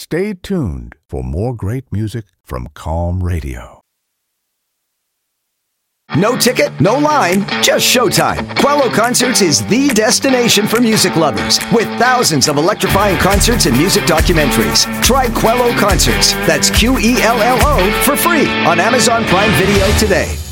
Stay tuned for more great music from Calm Radio. No ticket, no line, just showtime. Quello Concerts is the destination for music lovers, with thousands of electrifying concerts and music documentaries. Try Quello Concerts, that's Quello, for free on Amazon Prime Video today.